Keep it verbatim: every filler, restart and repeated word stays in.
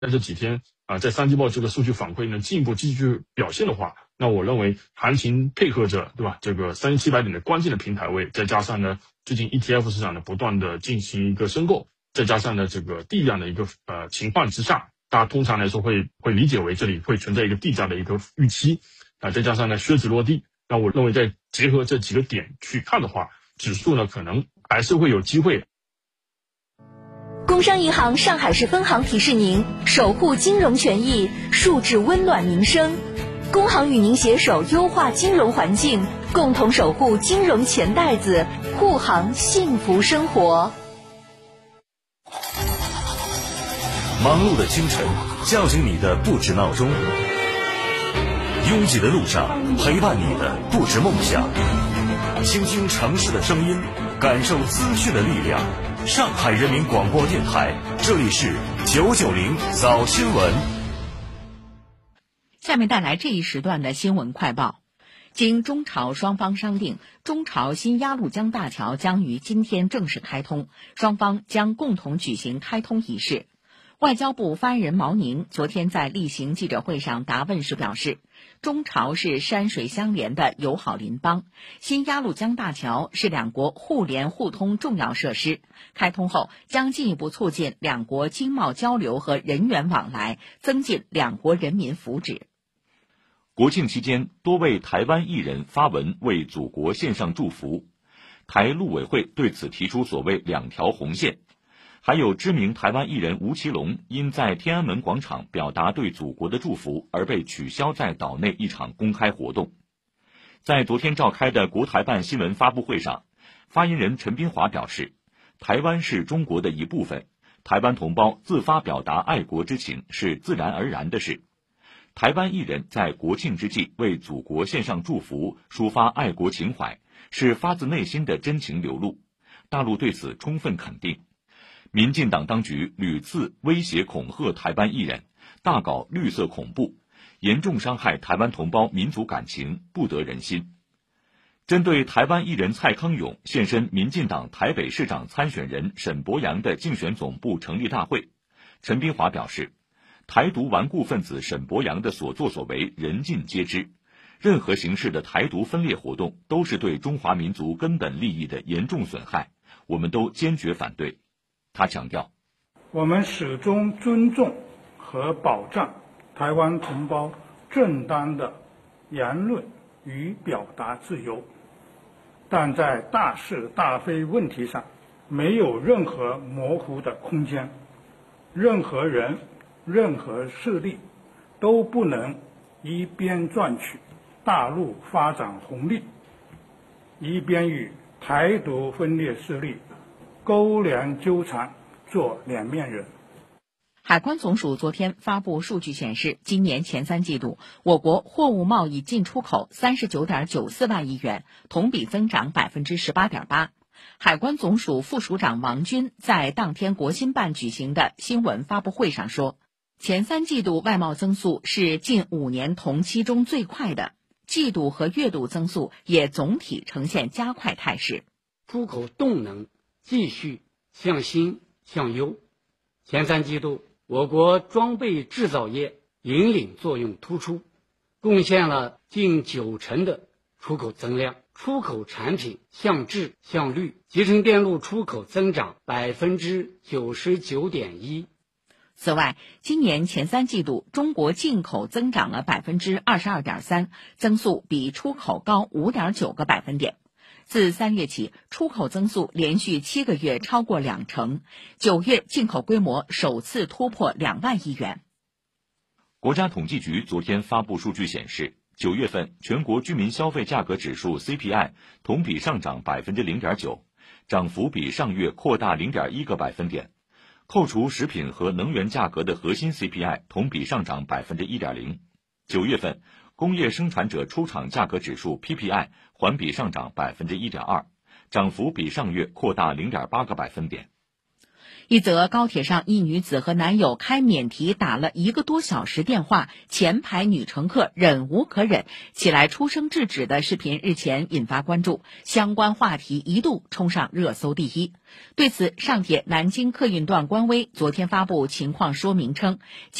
这几天啊、呃，在三季报这个数据反馈呢进一步继续表现的话，那我认为行情配合着对吧，这个三千七百点的关键的平台位，再加上呢最近 E T F 市场的不断的进行一个申购，再加上呢这个地量的一个呃情况之下，大家通常来说会会理解为这里会存在一个地价的一个预期啊、呃，再加上呢靴子落地，那我认为再结合这几个点去看的话，指数呢可能还是会有机会。 工商银行上海市分行提示您：守护金融权益，树质温暖民生。工行与您携手优化金融环境，共同守护金融钱袋子，护航幸福生活。 忙碌的清晨，叫醒你的不止闹钟；拥挤的路上，陪伴你的不止梦想。倾听城市的声音，感受资讯的力量。上海人民广播电台，这里是九九零早新闻。 下面带来这一时段的新闻快报。经中朝双方商定，中朝新鸭绿江大桥将于今天正式开通，双方将共同举行开通仪式。外交部发言人毛宁昨天在例行记者会上答问时表示，中朝是山水相连的友好邻邦，新鸭绿江大桥是两国互联互通重要设施，开通后将进一步促进两国经贸交流和人员往来，增进两国人民福祉。 国庆期间，多位台湾艺人发文为祖国献上祝福，台陆委会对此提出所谓两条红线。还有知名台湾艺人吴奇隆因在天安门广场表达对祖国的祝福而被取消在岛内一场公开活动。在昨天召开的国台办新闻发布会上，发言人陈斌华表示，台湾是中国的一部分，台湾同胞自发表达爱国之情是自然而然的事。台湾艺人在国庆之际为祖国献上祝福，抒发爱国情怀，是发自内心的真情流露，大陆对此充分肯定。民进党当局屡次威胁恐吓台湾艺人，大搞绿色恐怖，严重伤害台湾同胞民族感情，不得人心。针对台湾艺人蔡康永现身民进党台北市长参选人沈伯洋的竞选总部成立大会，陈斌华表示，台独顽固分子沈伯洋的所作所为人尽皆知，任何形式的台独分裂活动都是对中华民族根本利益的严重损害，我们都坚决反对。他强调， 我们始终尊重和保障台湾同胞正当的言论与表达自由，但在大是大非问题上没有任何模糊的空间，任何人任何势力都不能一边赚取大陆发展红利，一边与台独分裂势力勾连纠缠，做两面人。 海关总署昨天发布数据显示，今年前三季度，我国货物贸易进出口三十九点九四万亿元，同比增长百分之十八点八。海关总署副署长王军在当天国新办举行的新闻发布会上说，前三季度外贸增速是近五年同期中最快的，季度和月度增速也总体呈现加快态势。 出口动能继续向新向优。前三季度，我国装备制造业引领作用突出，贡献了近九成的出口增量。出口产品向质向率，集成电路出口增长百分之九十九点一。 此外，今年前三季度，中国进口增长了百分之二十二点三，增速比出口高五点九个百分点。自三月起，出口增速连续七个月超过两成，九月进口规模首次突破两万亿元。 国家统计局昨天发布数据显示，九月份全国居民消费价格指数 C P I 同比上涨百分之零点九，涨幅比上月扩大零点一个百分点。扣除食品和能源价格的核心 C P I 同比上涨百分之一点零。九月份工业生产者出厂价格指数 P P I 环比上涨百分之一点二，涨幅比上月扩大零点八个百分点。 一则高铁上一女子和男友开免提打了一个多小时电话，前排女乘客忍无可忍，起来出声制止的视频日前引发关注，相关话题一度冲上热搜第一。对此，上铁南京客运段官微昨天发布情况说明称，